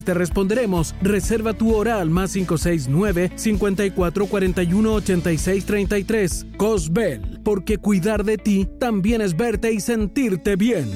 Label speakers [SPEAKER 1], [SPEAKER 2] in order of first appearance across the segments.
[SPEAKER 1] te responderemos. Reserva tu hora al +569 5441 8633. Cosbel, porque cuidar de ti también es verte y sentirte bien.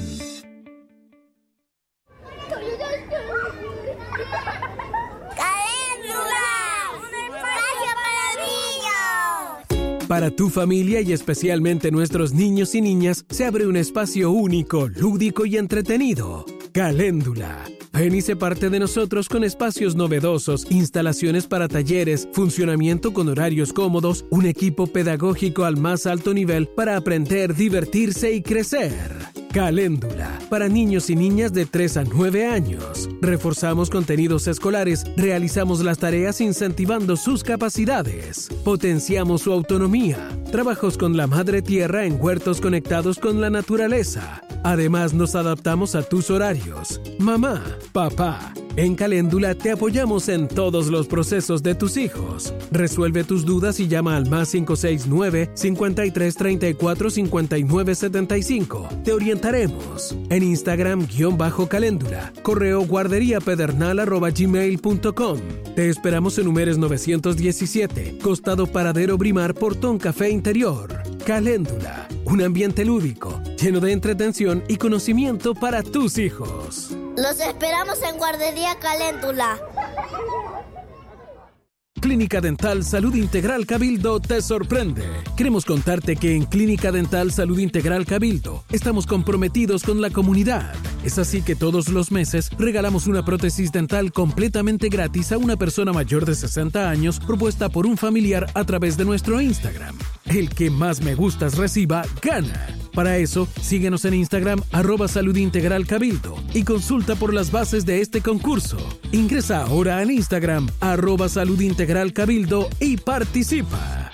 [SPEAKER 1] Para tu familia y especialmente nuestros niños y niñas, se abre un espacio único, lúdico y entretenido. Caléndula. Ven y sé parte de nosotros con espacios novedosos, instalaciones para talleres, funcionamiento con horarios cómodos, un equipo pedagógico al más alto nivel para aprender, divertirse y crecer. Caléndula, para niños y niñas de 3 a 9 años. Reforzamos contenidos escolares, realizamos las tareas incentivando sus capacidades, potenciamos su autonomía, trabajos con la madre tierra en huertos conectados con la naturaleza. Además, nos adaptamos a tus horarios. Mamá, papá, en Caléndula te apoyamos en todos los procesos de tus hijos. Resuelve tus dudas y llama al +569 5334 5975. Te orientaremos. En Instagram _Caléndula. Correo guarderiapedernal@gmail.com. Te esperamos en Números 917, Costado Paradero Brimar, Portón Café Interior. Caléndula, un ambiente lúdico, lleno de entretención y conocimiento para tus hijos.
[SPEAKER 2] Los esperamos en Guardería Caléndula.
[SPEAKER 1] Clínica Dental Salud Integral Cabildo te sorprende. Queremos contarte que en Clínica Dental Salud Integral Cabildo estamos comprometidos con la comunidad. Es así que todos los meses regalamos una prótesis dental completamente gratis a una persona mayor de 60 años propuesta por un familiar a través de nuestro Instagram. El que más me gustas reciba, gana. Para eso, síguenos en Instagram @Salud Integral Cabildo y consulta por las bases de este concurso. Ingresa ahora en Instagram @Salud Integral Cabildo y participa.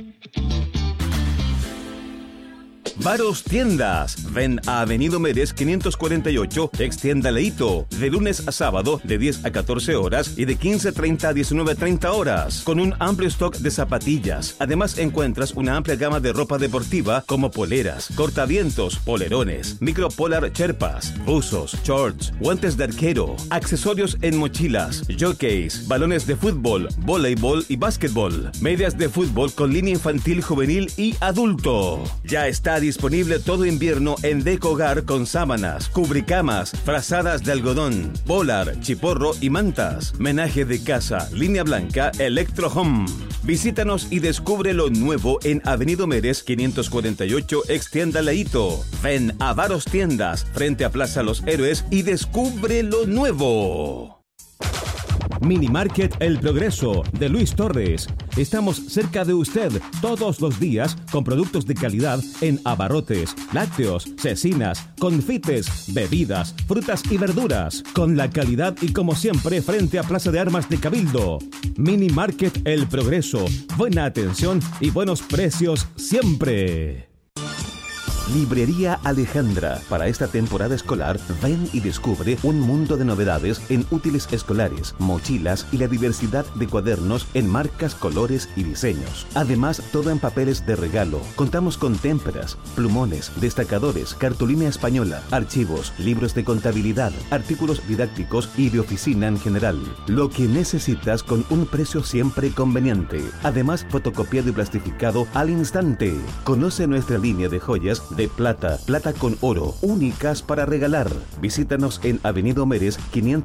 [SPEAKER 3] Varos Tiendas. Ven a Avenido Mérez 548, extienda Leito, de lunes a sábado de 10 a 14 horas y de 15:30 a 19:30 horas, con un amplio stock de zapatillas. Además encuentras una amplia gama de ropa deportiva como poleras, cortavientos, polerones, micropolar cherpas, buzos, shorts, guantes de arquero, accesorios en mochilas, jockeys, balones de fútbol, voleibol y básquetbol, medias de fútbol con línea infantil, juvenil y adulto. Ya está disponible todo invierno en Deco Hogar con sábanas, cubricamas, frazadas de algodón, polar, chiporro y mantas. Menaje de casa, línea blanca, Electro Home. Visítanos y descubre lo nuevo en Avenido Mérez 548, extienda Leito. Ven a Varos Tiendas, frente a Plaza Los Héroes y descubre lo nuevo. Mini Market El Progreso de Luis Torres. Estamos cerca de usted todos los días con productos de calidad en abarrotes, lácteos, cecinas, confites, bebidas, frutas y verduras. Con la calidad y como siempre frente a Plaza de Armas de Cabildo. Mini Market El Progreso. Buena atención y buenos precios siempre. Librería Alejandra. Para esta temporada escolar, ven y descubre un mundo de novedades en útiles escolares, mochilas y la diversidad de cuadernos en marcas, colores y diseños. Además, todo en papeles de regalo. Contamos con témperas, plumones, destacadores, cartulina española, archivos, libros de contabilidad, artículos didácticos y de oficina en general. Lo que necesitas con un precio siempre conveniente. Además, fotocopiado y plastificado al instante. Conoce nuestra línea de joyas de plata con oro, únicas para regalar. Visítanos en Avenido Mérez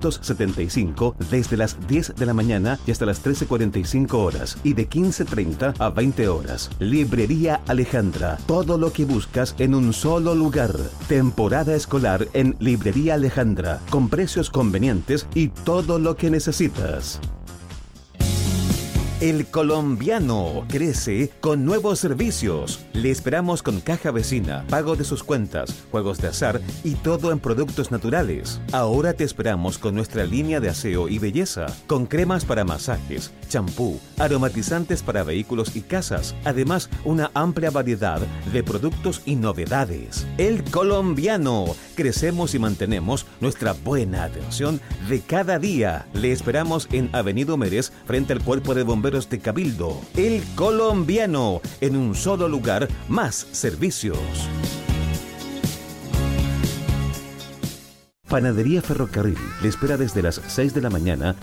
[SPEAKER 3] 575 desde las 10 de la mañana y hasta las 13:45 horas y de 15:30 a 20 horas. Librería Alejandra. Todo lo que buscas en un solo lugar. Temporada escolar en Librería Alejandra, con precios convenientes y todo lo que necesitas. El Colombiano crece con nuevos servicios. Le esperamos con caja vecina, pago de sus cuentas, juegos de azar y todo en productos naturales. Ahora te esperamos con nuestra línea de aseo y belleza, con cremas para masajes, champú, aromatizantes para vehículos y casas. Además, una amplia variedad de productos y novedades. El Colombiano. Crecemos y mantenemos nuestra buena atención de cada día. Le esperamos en Avenido Mérez, frente al Cuerpo de Bomberos de Cabildo. El Colombiano, en un solo lugar, más servicios. Panadería Ferrocarril le espera desde las 6 de la mañana